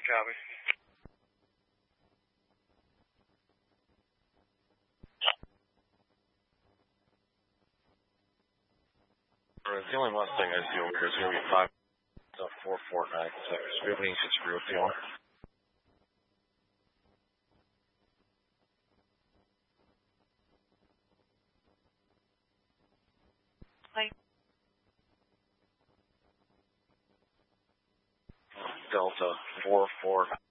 Copy. The only Mustang I see over here is going to be 54496. Do you have any history with the owner? Hi. Delta 44.